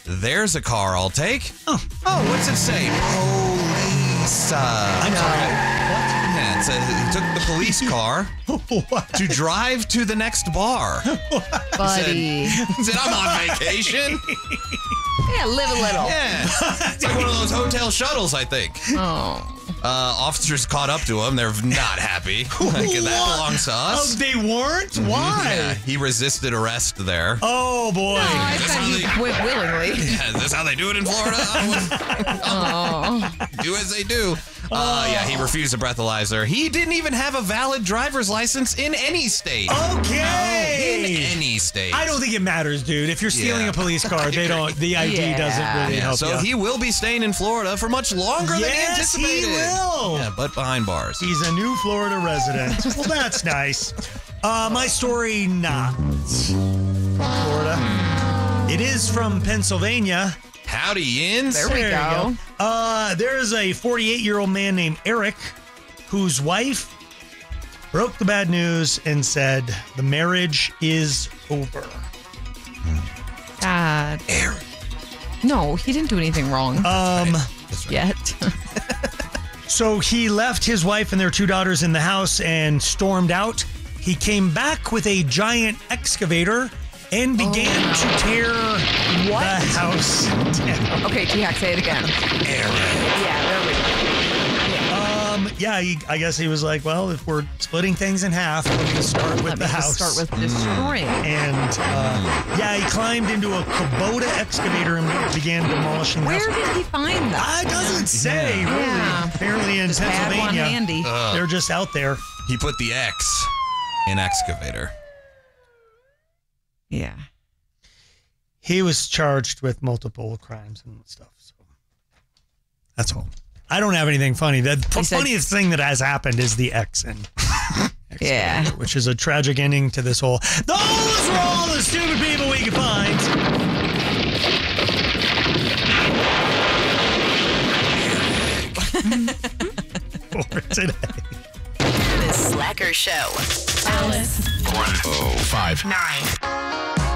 There's a car I'll take. Oh, what's it say? Police. I'm sorry. Yeah, it says he took the police car to drive to the next bar. Buddy. He said, I'm on vacation. Yeah, live a little. Yeah. It's like one of those hotel shuttles, I think. Oh. Officers caught up to him. They're not happy. Like, that belongs to us. Oh, they weren't? Why? Yeah, he resisted arrest there. Oh, boy. No, I thought he went willingly. Yeah, is this how they do it in Florida? Do as they do. Yeah, he refused a breathalyzer. He didn't even have a valid driver's license in any state. Okay. In any state. I don't think it matters, dude. If you're stealing a police car, the ID doesn't really help so you. he will be staying in Florida for much longer than he anticipated. He will. Yeah, but behind bars. He's a new Florida resident. Well, that's nice. My story, not Florida. It is from Pennsylvania. Howdy, Yins. There we go. There's a 48-year-old man named Eric whose wife broke the bad news and said the marriage is over. God. Eric. No, he didn't do anything wrong. That's right. Yet. So he left his wife and their 2 daughters in the house and stormed out. He came back with a giant excavator and began to tear the house down. Okay, T-Hack, say it again. Yeah, there we go. I guess he was like, well, if we're splitting things in half, let me start with the house. Start with destroying. And he climbed into a Kubota excavator and began demolishing the house. Where did he find that? It doesn't say, really. Yeah. Apparently in Just had one Pennsylvania, handy. they're just out there. He put the X in excavator. Yeah. He was charged with multiple crimes and stuff. So that's all. I don't have anything funny. The funniest thing that has happened is the X in Yeah. which is a tragic ending to this whole. Those were all the stupid people we could find. For today. The Slacker Show. Alice. 105.9.